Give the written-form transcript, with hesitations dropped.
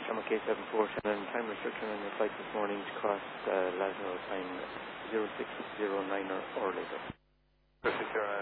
Shamrock K74, Shannon, time restriction on your flight this morning to cross Lazaro time 0609 or later. 0609.